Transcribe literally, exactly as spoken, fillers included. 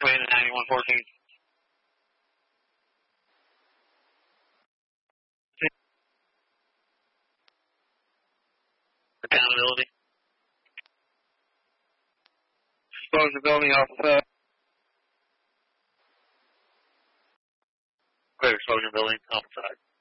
Command ninety-one fourteen. Accountability. Exposure building off, uh, clear exposure building, outside.